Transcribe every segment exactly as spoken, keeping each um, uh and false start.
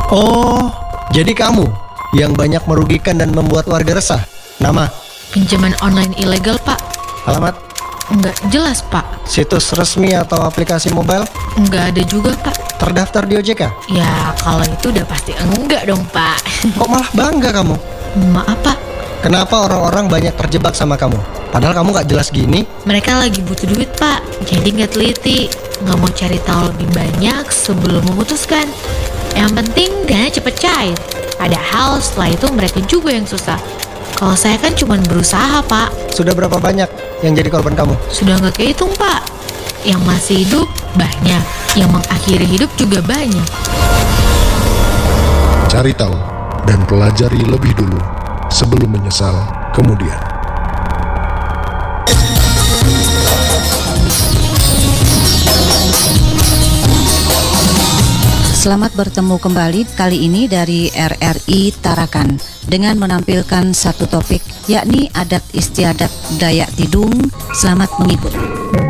Oh, jadi kamu yang banyak merugikan dan membuat warga resah. Nama? Pinjaman online ilegal, Pak. Alamat? Enggak jelas, Pak. Situs resmi atau aplikasi mobile? Enggak ada juga, Pak. Terdaftar di O J K? Ya, kalau itu udah pasti enggak dong, Pak. Kok malah bangga kamu? Maaf, Pak. Kenapa orang-orang banyak terjebak sama kamu? Padahal kamu gak jelas gini. Mereka lagi butuh duit, Pak. Jadi nggak teliti. Nggak mau cari tahu lebih banyak sebelum memutuskan. Yang penting dana cepet cair. Padahal setelah itu mereka juga yang susah. Kalau saya kan cuma berusaha, Pak. Sudah berapa banyak yang jadi korban kamu? Sudah nggak kehitung, Pak. Yang masih hidup banyak. Yang mengakhiri hidup juga banyak. Cari tahu dan pelajari lebih dulu sebelum menyesal kemudian. Selamat bertemu kembali, kali ini dari R R I Tarakan dengan menampilkan satu topik, yakni adat istiadat Dayak Tidung. Selamat mengikuti.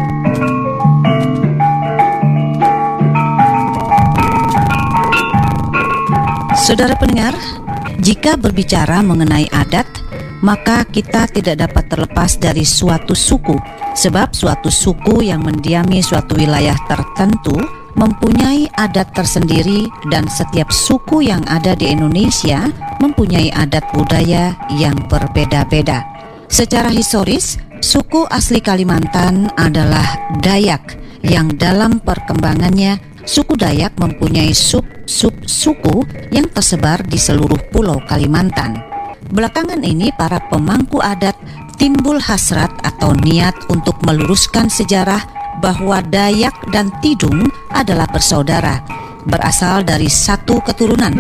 Saudara pendengar, jika berbicara mengenai adat, maka kita tidak dapat terlepas dari suatu suku, sebab suatu suku yang mendiami suatu wilayah tertentu mempunyai adat tersendiri, dan setiap suku yang ada di Indonesia mempunyai adat budaya yang berbeda-beda. Secara historis, suku asli Kalimantan adalah Dayak, yang dalam perkembangannya suku Dayak mempunyai sub-sub suku yang tersebar di seluruh pulau Kalimantan. Belakangan ini para pemangku adat timbul hasrat atau niat untuk meluruskan sejarah bahwa Dayak dan Tidung adalah bersaudara, berasal dari satu keturunan.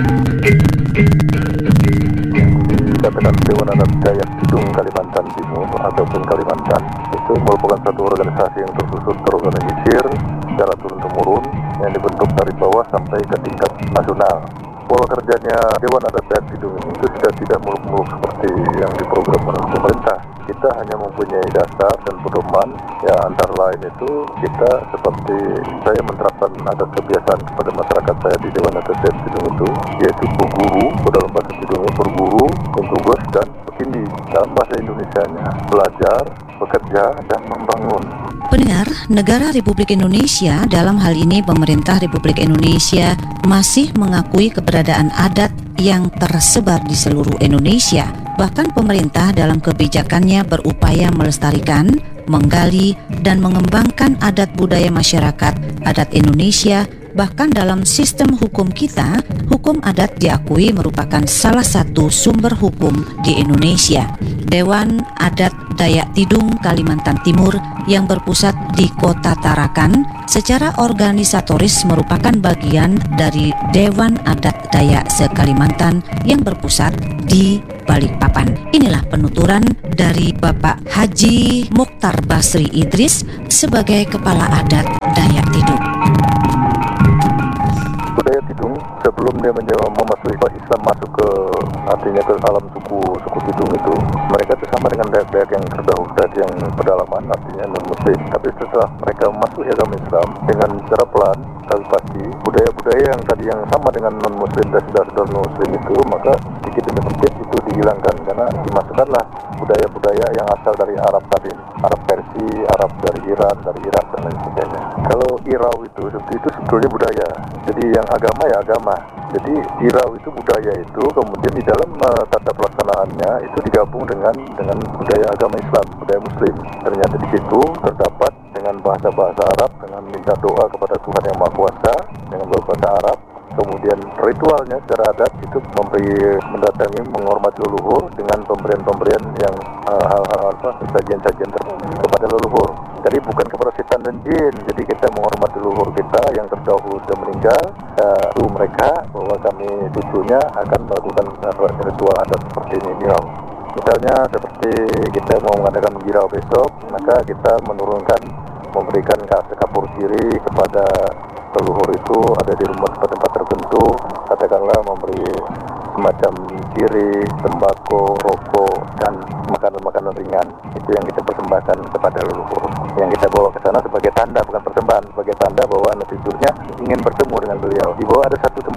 Dikatakan Dewan Adat Dayak Tidung Kalimantan Timur ataupun Kalimantan itu merupakan satu organisasi yang tersusun terorganisir secara turun-temurun yang dibentuk dari bawah sampai ke tingkat nasional. Pola kerjanya Dewan Adat Dayak Tidung itu sudah tidak muluk-muluk seperti yang diprogram oleh pemerintah. Kita hanya mempunyai dasar dan pedoman, ya antara lain itu kita seperti saya menerapkan adat kebiasaan kepada masyarakat saya di Dewan Adat Dayak Tidung itu, yaitu berguru, dalam bahasa Tidungnya berguru, bertugas dan berkindi, dalam bahasa Indonesianya belajar, bekerja dan membangun. Pendengar, negara Republik Indonesia, dalam hal ini pemerintah Republik Indonesia, masih mengakui keberadaan adat yang tersebar di seluruh Indonesia. Bahkan pemerintah dalam kebijakannya berupaya melestarikan, menggali, dan mengembangkan adat budaya masyarakat adat Indonesia. Bahkan dalam sistem hukum kita, hukum adat diakui merupakan salah satu sumber hukum di Indonesia. Dewan Adat Dayak Tidung Kalimantan Timur yang berpusat di Kota Tarakan secara organisatoris merupakan bagian dari Dewan Adat Dayak se-Kalimantan yang berpusat di Balikpapan. Inilah penuturan dari Bapak Haji Mukhtar Basri Idris sebagai Kepala Adat Dayak Tidung. Budaya Tidung sebelum dia menjadi memasuki Islam masuk ke artinya ke alam suku suku Tidung itu, mereka itu sama dengan dayak-dayak yang terdahulu tadi yang pedalaman artinya non muslim. Tapi setelah mereka masuk agama Islam dengan secara pelan tapi pasti budaya-budaya yang tadi yang sama dengan non muslim dan saudara-saudara non muslim itu, maka sedikit demi sedikit itu dihilangkan karena dimasukkanlah budaya-budaya yang asal dari Arab tadi, Arab Persia, Arab dari Iran, dari Irak dan lain sebagainya. Kalau Irau itu itu sebetulnya budaya. Jadi yang agama ya agama. Jadi Irau itu budaya itu kemudian di dalam uh, tata pelaksanaannya itu digabung dengan dengan budaya agama Islam, budaya Muslim. Ternyata di situ terdapat dengan bahasa-bahasa Arab, dengan minta doa kepada Tuhan Yang Maha Kuasa dengan berbahasa Arab. Kemudian ritualnya secara adat itu memberi mendatangi menghormati leluhur dengan pemberian-pemberian yang uh, hal-hal apa sajian-sajian kepada leluhur. Jadi bukan kepada setan dan jin. Jadi kita menghormati leluhur kita yang terdahulu sudah meninggal. Uh, mereka bahwa kami cucunya akan melakukan uh, ritual adat seperti ini. Girau. Misalnya seperti kita mau mengadakan girau besok, maka kita menurunkan memberikan kapur kiri kepada leluhur itu ada di rumah tempat-tempat tertentu, katakanlah memberi semacam kiri, tembakau, rokok, dan makanan-makanan ringan. Itu yang kita persembahkan kepada leluhur. Yang kita bawa ke sana sebagai tanda, bukan persembahan, sebagai tanda bahwa anak cucunya ingin bertemu dengan beliau. Di bawah ada satu tempat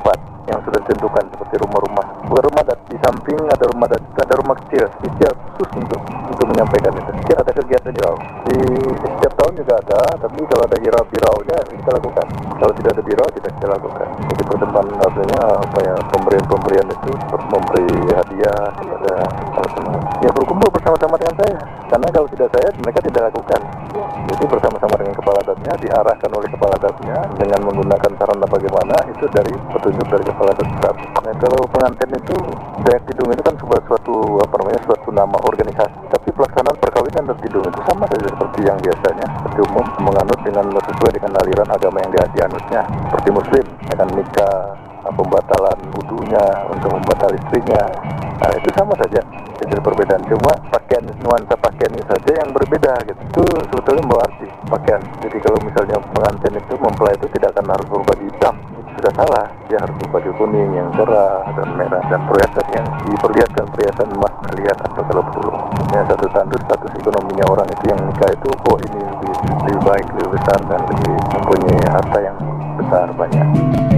yang sudah ditentukan seperti rumah-rumah, bukan rumah adat, di samping ada rumah adat, ada rumah kecil setiap khusus untuk untuk menyampaikan itu. Setiap ada kegiatan di di setiap tahun juga ada, tapi kalau ada hirau-hiraunya kita lakukan. Kalau tidak ada birau tidak kita lakukan. Jadi pertemuan artinya apa ya, pemberian-pemberian itu memberi hadiah kepada teman-teman. Ya berkumpul bersama-sama dengan saya. Karena kalau tidak saya mereka tidak lakukan. Jadi bersama-sama dengan kepala adatnya, diarahkan oleh kepala adatnya dengan menggunakan sarana bagaimana itu dari petunjuk dari kepala adat pusat. Nah, kalau pengantin itu Dayak Tidung itu kan sebuah suatu apa namanya suatu nama organisasi. Tapi pelaksanaan perkawinan dan tidung itu sama saja seperti yang biasanya, seperti umum menganut dengan sesuai dengan aliran agama yang dia dianutnya. Seperti Muslim akan nikah, pembatalan wudunya untuk membatal istrinya. Nah, itu sama saja. Jadi perbedaan cuma pakaian, nuansa pakaiannya saja yang berbeda gitu. Itu sebetulnya membawa arti pakaian. Jadi kalau misalnya pengantin itu mempelai itu tidak akan harus berbaju hitam, itu sudah salah. Dia harus berbaju kuning yang cerah dan merah dan perhiasan yang diperlihatkan, perhiasan emas, lihat atau kalau perlu. Ya, satu tanda status ekonominya orang itu yang nikah itu, oh ini lebih, lebih baik, lebih besar dan lebih mempunyai harta yang besar banyak.